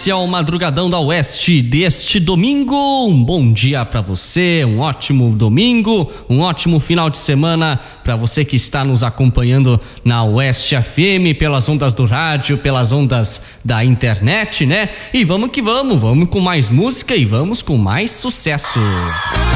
Esse é o Madrugadão da Oeste deste domingo. Um bom dia para você, um ótimo domingo, um ótimo final de semana para você que está nos acompanhando na Oeste FM, pelas ondas do rádio, pelas ondas da internet, né? E vamos que vamos com mais música e vamos com mais sucesso.